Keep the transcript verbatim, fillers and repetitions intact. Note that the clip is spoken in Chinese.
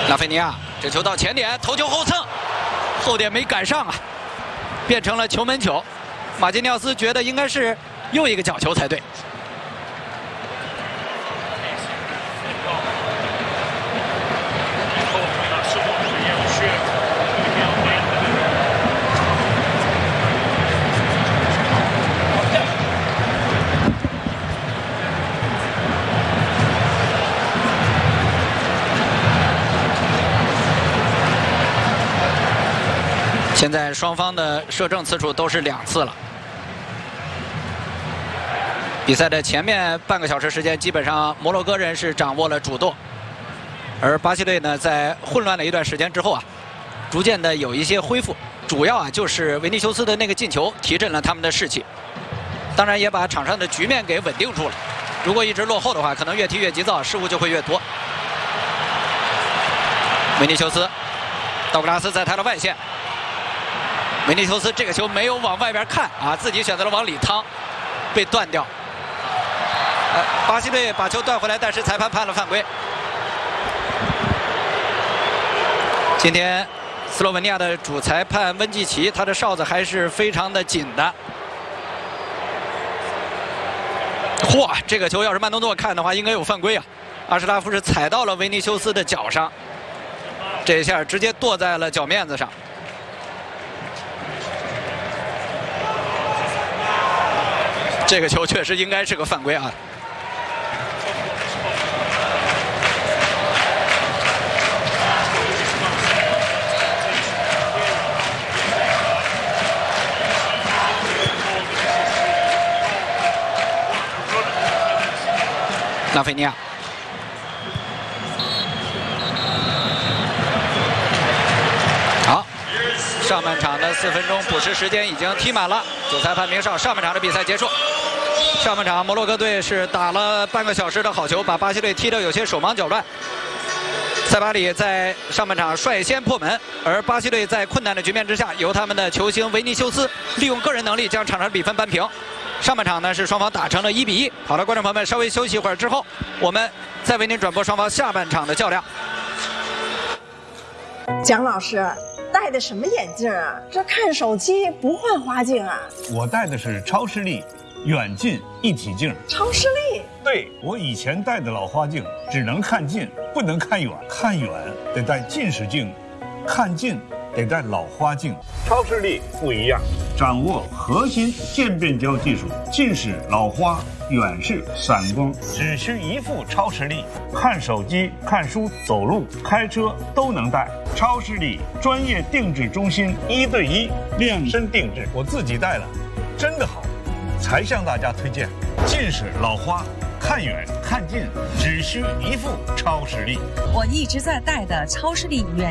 拉菲尼亚这球到前点，头球后蹭，后点没赶上啊，变成了球门球。马基尼奥斯觉得应该是又一个角球才对。 现在双方的射正次数都是两次了。比赛的前面半个小时时间，基本上摩洛哥人是掌握了主动，而巴西队呢，在混乱了一段时间之后啊，逐渐的有一些恢复。主要啊，就是维尼修斯的那个进球提振了他们的士气，当然也把场上的局面给稳定住了。如果一直落后的话，可能越踢越急躁，失误就会越多。维尼修斯，道格拉斯在他的外线。 维尼修斯这个球没有往外边看啊，自己选择了往里趟，被断掉。呃，巴西队把球断回来，但是裁判判了犯规。今天斯洛文尼亚的主裁判温季奇，他的哨子还是非常的紧的。嚯，这个球要是慢动作看的话，应该有犯规啊！阿什拉夫是踩到了维尼修斯的脚上，这一下直接跺在了脚面子上。 这个球确实应该是个犯规啊！拉菲尼亚，好，上半场的四分钟补时时间已经踢满了，主裁判鸣哨，上半场的比赛结束。 上半场，摩洛哥队是打了半个小时的好球，把巴西队踢得有些手忙脚乱。塞巴里在上半场率先破门，而巴西队在困难的局面之下，由他们的球星维尼修斯利用个人能力将场上比分扳平。上半场呢是双方打成了一比一。好了，观众朋友们，稍微休息一会儿之后，我们再为您转播双方下半场的较量。 蒋老师戴的什么眼镜啊？这看手机不换花镜啊？ 我戴的是超视力。 远近一体镜， 超视力。 对，我以前戴的老花镜只能看近，不能看远。看远得戴近视镜，看近得戴老花镜。超视力不一样，掌握核心渐变焦技术，近视、老花、远视、散光，只需一副超视力，看手机、看书、走路、开车都能戴。超视力专业定制中心，一对一量身定制，我自己戴了，真的好。 才向大家推荐，近视、老花、看远、看近，只需一副超视力。 我一直在戴的超视力远